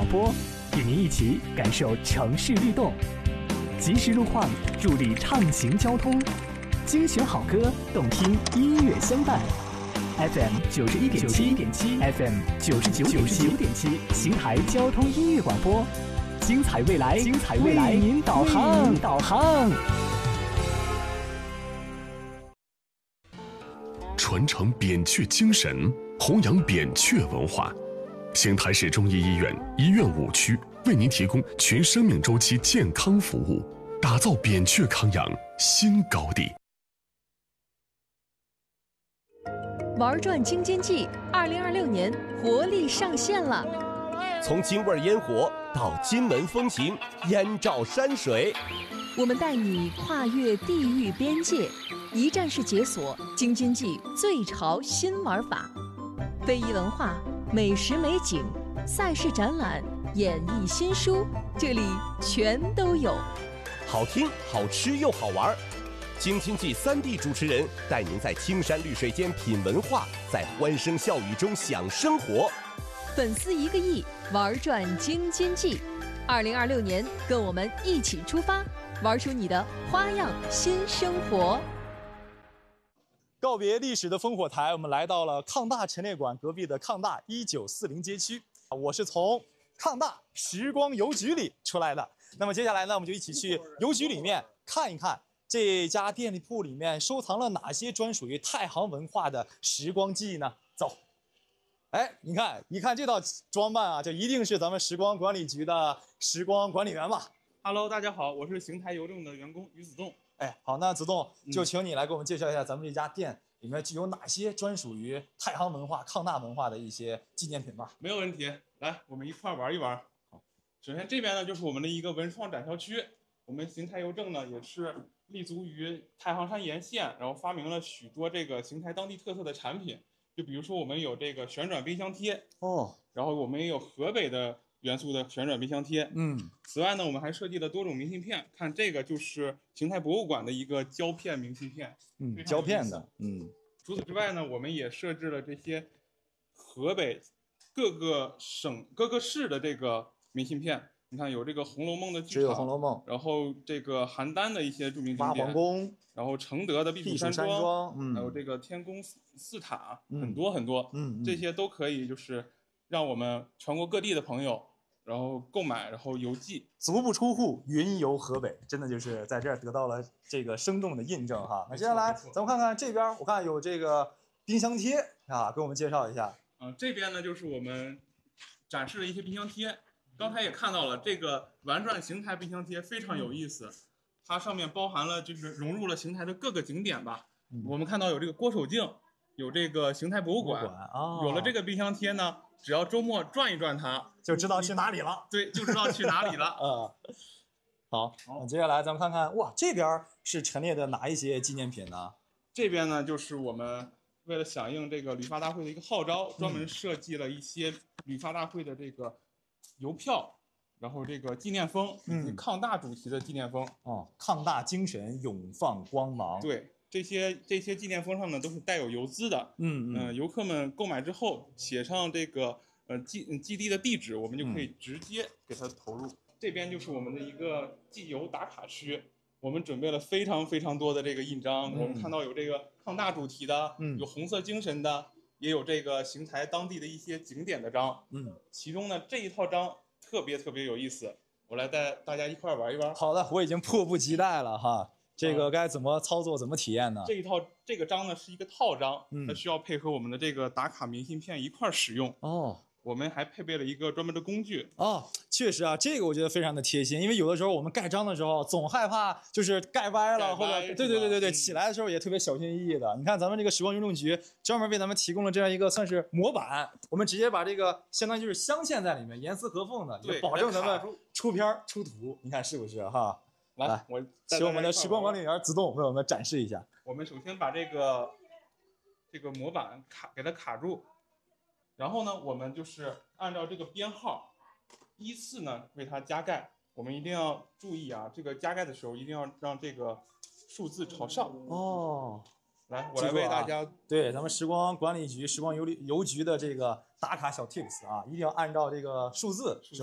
广播，与您一起感受城市律动，及时路况助力畅行交通，精选好歌，动听音乐相伴。FM 91.7 FM 99.7邢台交通音乐广播，精彩未来，为您导航。 传承扁鹊精神，弘扬扁鹊文化。邢台市中医医院医院5区为您提供全生命周期健康服务，打造扁鹊康养新高地。 玩转京津冀2026年活力上线了， 从京味烟火到金门风情，燕赵山水， 我们带你跨越地域边界，一站式解锁京津冀最潮新玩法，非遗文化、美食美景、赛事展览、演艺新书，这里全都有。 好听、好吃又好玩。京津冀3D 主持人带您在青山绿水间品文化，在欢声笑语中享生活。 粉丝1个亿，玩转京津冀。2026年，跟我们一起出发，玩出你的花样新生活。 告别历史的烽火台，我们来到了抗大陈列馆隔壁的抗大1940街区。我是从抗大时光邮局里出来的。那么接下来呢，我们就一起去邮局里面看一看这家店里铺里面收藏了哪些专属于太行文化的时光记忆呢？走。哎，你看，一看这套装扮啊，就一定是咱们时光管理局的时光管理员吧。 Hello， 大家好，我是邢台邮政的员工于子栋。 哎，好，那子栋就请你来给我们介绍一下咱们这家店里面具有哪些专属于太行文化、抗大文化的一些纪念品吧。 没有问题，来，我们一块玩一玩。好，首先这边呢就是我们的一个文创展销区。我们邢台邮政呢也是立足于太行山沿线，然后发明了许多这个邢台当地特色的产品。就比如说我们有这个旋转冰箱贴哦， 然后我们也有河北的元素的旋转冰箱贴。此外呢，我们还设计了多种明信片，看这个就是邢台博物馆的一个胶片明信片。 胶片的。 除此之外呢，我们也设置了这些河北各个省各个市的这个明信片。你看有这个《红楼梦》的剧场， 只有《红楼梦》， 然后这个邯郸的一些著名景点， 八皇宫， 然后承德的避暑山庄， 还有这个天宫四塔，很多很多，这些都可以就是让我们全国各地的朋友然后购买，然后邮寄， 足不出户云游河北，真的就是在这儿得到了这个生动的印证哈。那接下来咱们看看这边，我看有这个冰箱贴啊，给我们介绍一下。 这边呢就是我们展示的一些冰箱贴。刚才也看到了，这个玩转邢台冰箱贴非常有意思，它上面包含了就是融入了邢台的各个景点吧。我们看到有这个郭守敬，有这个邢台博物馆有了这个冰箱贴呢，只要周末转一转它， 就知道去哪里了。 对，就知道去哪里了。 好，那接下来咱们看看，哇，这边是陈列的哪一些纪念品呢？ 这边呢，就是我们为了响应这个旅发大会的一个号召，专门设计了一些旅发大会的这个邮票，然后这个纪念封以及抗大主题的纪念封。 抗大精神永放光芒。 对，这些纪念封上呢都是带有邮资的。游客们购买之后写上这个寄递的地址，我们就可以直接给它投入。这边就是我们的一个寄邮打卡区，我们准备了非常非常多的这个印章。我们看到有这个抗大主题的，有红色精神的，也有这个邢台当地的一些景点的章。其中呢这一套章特别特别有意思，我来带大家一块玩一玩。 好的，我已经迫不及待了哈。这个该怎么操作，怎么体验呢？ 这个章呢是一个套章，它需要配合我们的这个打卡明信片一块使用。我们还配备了一个专门的工具。 确实啊，这个我觉得非常的贴心，因为有的时候我们盖章的时候总害怕就是盖歪了，或者对，起来的时候也特别小心翼翼的。你看咱们这个时光邮政局专门为咱们提供了这样一个算是模板，我们直接把这个相当于就是镶嵌在里面，严丝合缝的，也保证咱们出片出图。你看是不是哈？来， 我请我们的时光管理员子栋为我们展示一下。 我们首先把这个模板给它卡住，然后呢，我们就是按照这个编号依次呢为它加盖。我们一定要注意啊，这个加盖的时候一定要让这个数字朝上。来，我来为大家。 对，咱们时光管理局、时光邮局的这个打卡小 tips 啊，一定要按照这个数字是吧？